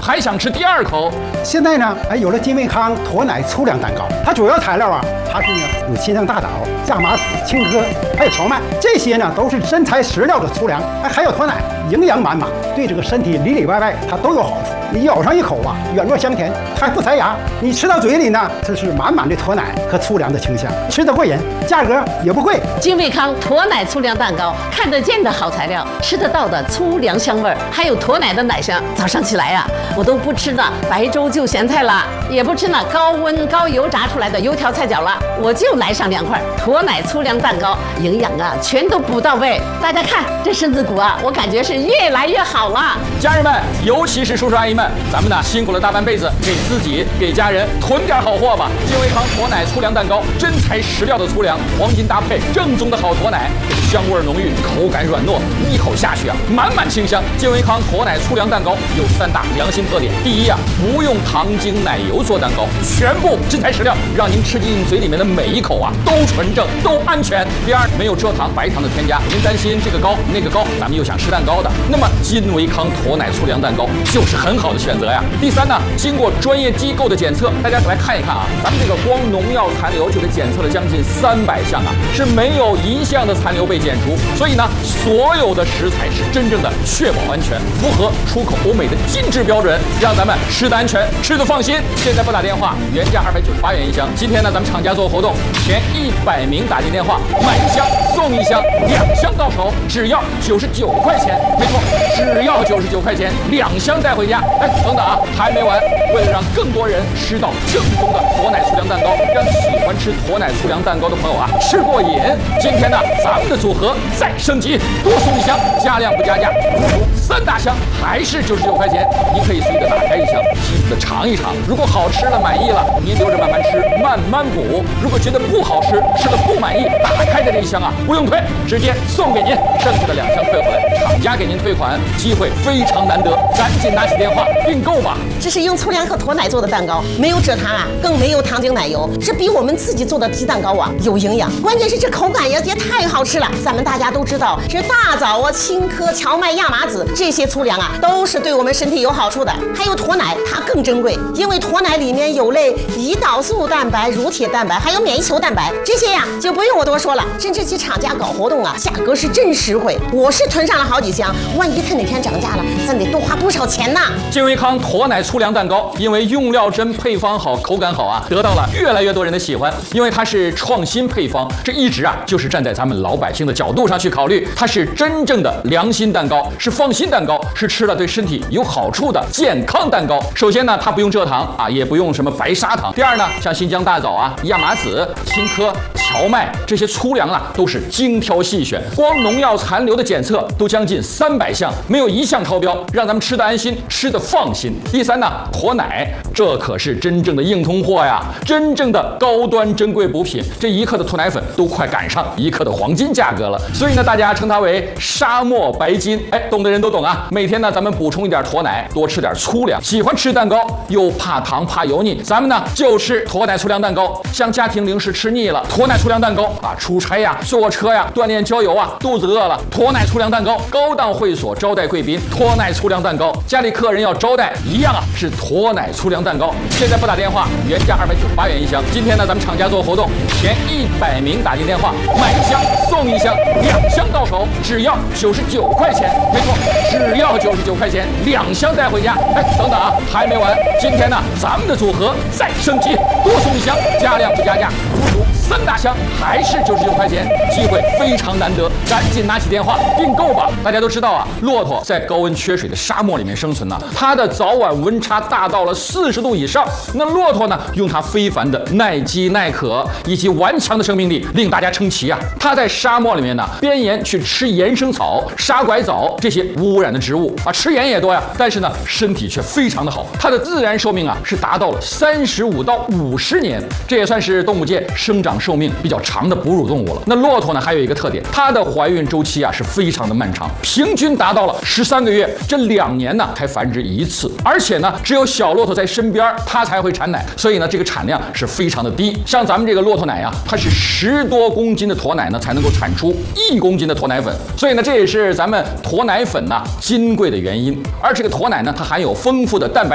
还想吃第二口。 现在呢，有了金维康驼奶粗粮蛋糕，它主要材料啊，它是呢有新疆大枣、亚麻籽、青稞，还有荞麦，这些呢都是真材实料的粗粮，还有驼奶，营养满满，对这个身体里里外外它都有好处。你咬上一口啊，软糯香甜，还不塞牙。你吃到嘴里呢，这是满满的驼奶和粗粮的清香，吃得过瘾，价格也不贵。 金维康驼奶粗粮蛋糕，看得见的好材料，吃得到的粗粮香味儿，还有驼奶的奶香。早上起来呀，我都不吃那白粥就咸菜了，也不吃那高温高油炸出来的油条菜饺了，我就来上2块驼奶粗粮蛋糕，营养啊全都补到位。大家看这身子骨啊，我感觉是越来越好了。 家人们，尤其是叔叔阿姨们，咱们呢辛苦了大半辈子，给自己给家人囤点好货吧。金维康驼奶粗粮蛋糕，真材实料的粗粮，黄金搭配，正宗的好驼奶，香味浓郁，口感软糯，一口下去啊，满满清香。金维康驼奶粗粮蛋糕有3大良心特点：第一啊，不用糖精奶油做蛋糕，全部真材实料，让您吃进嘴里面的每一口啊都纯正，都安全。第二，没有蔗糖、白糖的添加，您担心这个高那个高，咱们又想吃蛋糕的，那么金维康驼奶粗粮蛋糕就是很好的选择呀。第三呢，经过专业机构的检测，大家来看一看啊，咱们这个光农药残留就给检测了将近300项啊，是没有1项的残留被检出，所以呢，所有的食材是真正的确保安全，符合出口欧美的金质标准，让咱们吃得安全，吃得放心。现在拨打电话，原价298元一箱，今天呢，咱们厂家做活动，前100名打进电话，买1箱送1箱，2箱到手只要99块钱，没错，只要99块钱，2箱带回家。哎，等等啊，还没完，为了让更多人吃到正宗的驼奶粗粮蛋糕，让喜欢吃驼奶粗粮蛋糕的朋友啊吃过瘾，今天呢，咱们的组合再升级，多送1箱，加量不加价，3大箱还是99块钱，您可以随意的打开1箱，细细的尝一尝，如果好吃了满意了，您留着慢慢吃，慢慢补；如果觉得不好吃，吃了不满意，打开的这1箱啊不用退，直接送给您，剩下的2箱退回来，厂家给您退款，机会非常难得，赶紧拿起电话订购吧。 这是用粗粮和驼奶做的蛋糕，没有蔗糖啊，更没有糖精奶油，这比我们自己做的鸡蛋糕啊有营养，关键是这口感也太好吃了。咱们大家都知道，这大枣啊、青稞、荞麦、亚麻籽这些粗粮啊，都是对我们身体有好处的。还有驼奶，它更珍贵，因为驼奶里面有类胰岛素蛋白、乳铁蛋白，还有免疫球蛋白，这些呀就不用我多说了。甚至其厂家搞活动啊，价格是真实惠，我是囤上了好几箱，万一它哪天涨价了，咱得多花多少钱呢？ 金维康驼奶粗粮蛋糕，因为用料真、配方好、口感好啊，得到了越来越多人的喜欢。因为它是创新配方，这一直啊就是站在咱们老百姓的角度上去考虑，它是真正的良心蛋糕，是放心蛋糕，是吃了对身体有好处的健康蛋糕。首先呢，它不用蔗糖啊，也不用什么白砂糖。第二呢，像新疆大枣啊、亚麻籽、青稞、荞麦这些粗粮啊，都是精挑细选，光农药残留的检测都将近300项，没有1项超标，让咱们吃得安心，吃得放心。第三呢，驼奶，这可是真正的硬通货呀，真正的高端珍贵补品，这1克的驼奶粉都快赶上1克的黄金价格了，所以呢，大家称它为沙漠白金。哎，懂的人都懂啊。每天呢，咱们补充一点驼奶，多吃点粗粮。喜欢吃蛋糕又怕糖怕油腻，咱们呢就吃驼奶粗粮蛋糕。像家庭零食吃腻了，驼奶粗粮蛋糕啊，出差呀、坐车呀、锻炼郊游啊，肚子饿了，驼奶粗粮蛋糕。高档会所招待贵宾，驼奶粗粮蛋糕。家里客人要招待，一样啊，是驼奶粗粮蛋糕。现在拨打电话，原价298元一箱，今天呢，咱们厂家做活动，前100名打进电话，买1箱送1箱，2箱到手只要99块钱，没错，只要99块钱，2箱带回家。哎，等等啊，还没完，今天呢，咱们的组合再升级，多送1箱，加量不加价，足足3大箱还是99块钱，机会非常难得，赶紧拿起电话订购吧。大家都知道啊，骆驼在高温缺水的沙漠里面生存呢，它的早晚温差大到了40度以上。那骆驼呢，用它非凡的耐饥耐渴以及顽强的生命力，令大家称奇啊。它在沙漠里面呢，边沿去吃岩生草、沙拐枣这些无污染的植物啊，吃盐也多呀，但是呢，身体却非常的好。它的自然寿命啊，是达到了35到50年，这也算是动物界生长寿命比较长的哺乳动物了。那骆驼呢，还有一个特点，它的怀孕周期啊是非常的漫长，平均达到了13个月，这2年呢才繁殖1次，而且呢，只有小骆驼在身边，它才会产奶，所以呢，这个产量是非常的低。像咱们这个骆驼奶啊，它是10多公斤的驼奶呢，才能够产出1公斤的驼奶粉，所以呢，这也是咱们驼奶粉呢金贵的原因。而这个驼奶呢，它含有丰富的蛋白